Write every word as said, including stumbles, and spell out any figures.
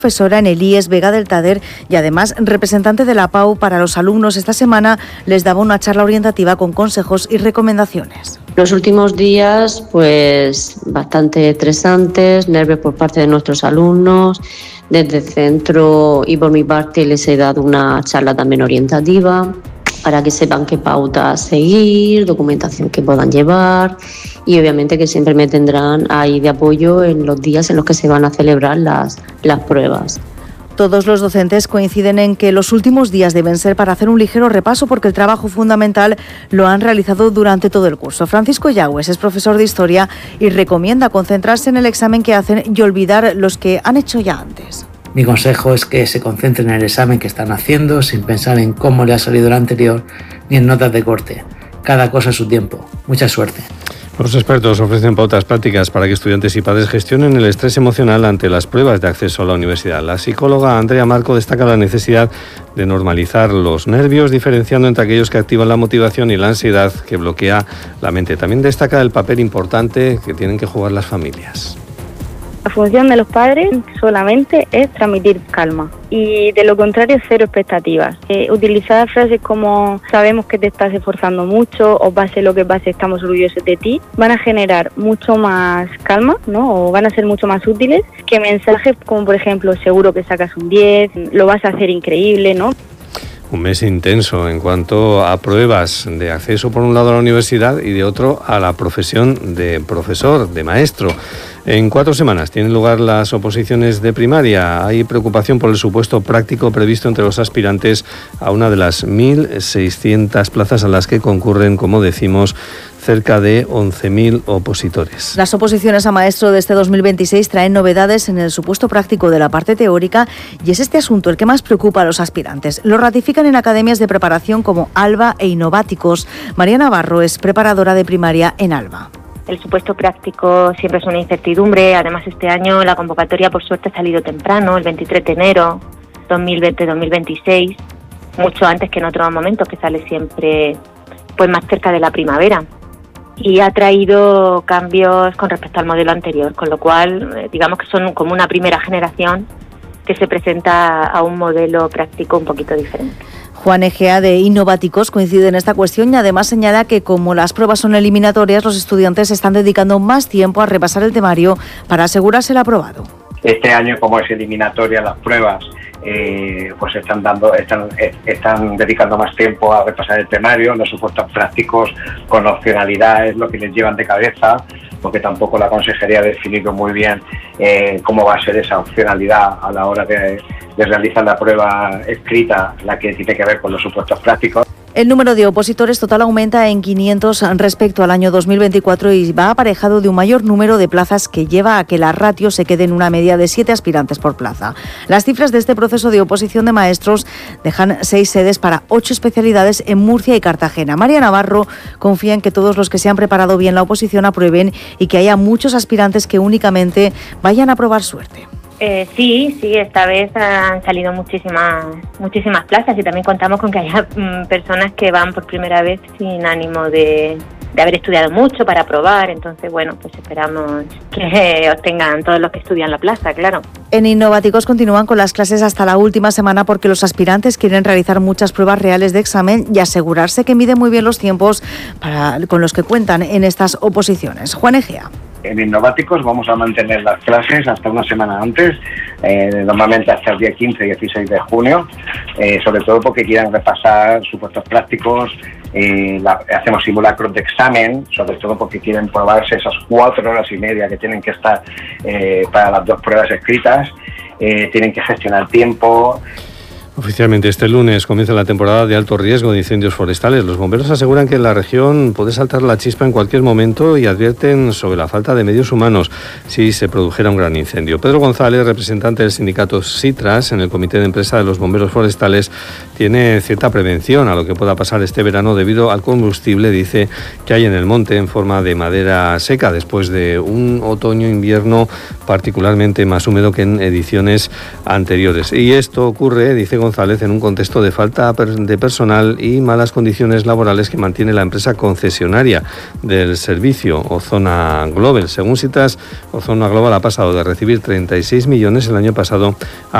Profesora en el I E S Vega del Tader y además representante de la P A U para los alumnos. Esta semana les daba una charla orientativa con consejos y recomendaciones. Los últimos días, pues bastante estresantes, nervios por parte de nuestros alumnos. Desde el centro y por mi parte les he dado una charla también orientativa para que sepan qué pautas seguir, documentación que puedan llevar y obviamente que siempre me tendrán ahí de apoyo en los días en los que se van a celebrar las, las pruebas. Todos los docentes coinciden en que los últimos días deben ser para hacer un ligero repaso porque el trabajo fundamental lo han realizado durante todo el curso. Francisco Yagües es profesor de Historia y recomienda concentrarse en el examen que hacen y olvidar los que han hecho ya antes. Mi consejo es que se concentren en el examen que están haciendo sin pensar en cómo le ha salido el anterior ni en notas de corte. Cada cosa a su tiempo. Mucha suerte. Los expertos ofrecen pautas prácticas para que estudiantes y padres gestionen el estrés emocional ante las pruebas de acceso a la universidad. La psicóloga Andrea Marco destaca la necesidad de normalizar los nervios, diferenciando entre aquellos que activan la motivación y la ansiedad que bloquea la mente. También destaca el papel importante que tienen que jugar las familias. La función de los padres solamente es transmitir calma y de lo contrario cero expectativas. Eh, utilizar frases como sabemos que te estás esforzando mucho o pase lo que pase estamos orgullosos de ti van a generar mucho más calma, ¿no? O van a ser mucho más útiles que mensajes como por ejemplo seguro que sacas un diez, lo vas a hacer increíble, ¿no? Un mes intenso en cuanto a pruebas de acceso por un lado a la universidad y de otro a la profesión de profesor, de maestro. En cuatro semanas tienen lugar las oposiciones de primaria. Hay preocupación por el supuesto práctico previsto entre los aspirantes a una de las mil seiscientas plazas a las que concurren, como decimos, cerca de once mil opositores. Las oposiciones a maestro de este dos mil veintiséis traen novedades en el supuesto práctico de la parte teórica y es este asunto el que más preocupa a los aspirantes. Lo ratifican en academias de preparación como Alba e Innováticos. María Navarro es preparadora de primaria en Alba. El supuesto práctico siempre es una incertidumbre. Además, este año la convocatoria, por suerte, ha salido temprano, el veintitrés de enero dos mil veinte dos mil veintiséis, mucho antes que en otros momentos, que sale siempre pues más cerca de la primavera. Y ha traído cambios con respecto al modelo anterior, con lo cual, digamos que son como una primera generación que se presenta a un modelo práctico un poquito diferente. Juan Egea de Innováticos coincide en esta cuestión y además señala que como las pruebas son eliminatorias, los estudiantes están dedicando más tiempo a repasar el temario para asegurarse el aprobado. Este año, como es eliminatoria las pruebas, eh, pues están dando, están, están dedicando más tiempo a repasar el temario. Los supuestos prácticos con opcionalidad es lo que les llevan de cabeza, porque tampoco la consejería ha definido muy bien eh, cómo va a ser esa opcionalidad a la hora de, de realizar la prueba escrita, la que tiene que ver con los supuestos prácticos. El número de opositores total aumenta en quinientos respecto al año dos mil veinticuatro y va aparejado de un mayor número de plazas que lleva a que la ratio se quede en una media de siete aspirantes por plaza. Las cifras de este proceso de oposición de maestros dejan seis sedes para ocho especialidades en Murcia y Cartagena. María Navarro confía en que todos los que se han preparado bien la oposición aprueben y que haya muchos aspirantes que únicamente vayan a probar suerte. Eh, sí, sí, esta vez han salido muchísimas muchísimas plazas y también contamos con que haya mm, personas que van por primera vez sin ánimo de, de haber estudiado mucho para aprobar. Entonces, bueno, pues esperamos que obtengan todos los que estudian la plaza, claro. En Innováticos continúan con las clases hasta la última semana porque los aspirantes quieren realizar muchas pruebas reales de examen y asegurarse que miden muy bien los tiempos para, con los que cuentan en estas oposiciones. Juan Egea. En Innováticos vamos a mantener las clases hasta una semana antes, eh, normalmente hasta el día quince y dieciséis de junio, eh, sobre todo porque quieran repasar supuestos prácticos, eh, la, hacemos simulacros de examen, sobre todo porque quieren probarse esas cuatro horas y media que tienen que estar eh, para las dos pruebas escritas, eh, tienen que gestionar tiempo. Oficialmente este lunes comienza la temporada de alto riesgo de incendios forestales. Los bomberos aseguran que en la región puede saltar la chispa en cualquier momento y advierten sobre la falta de medios humanos si se produjera un gran incendio. Pedro González, representante del sindicato SITRAS en el Comité de Empresa de los Bomberos Forestales, tiene cierta prevención a lo que pueda pasar este verano debido al combustible, dice, que hay en el monte en forma de madera seca después de un otoño-invierno particularmente más húmedo que en ediciones anteriores. Y esto ocurre, dice González, González en un contexto de falta de personal y malas condiciones laborales que mantiene la empresa concesionaria del servicio, Ozona Global. Según citas, Ozona Global ha pasado de recibir treinta y seis millones el año pasado a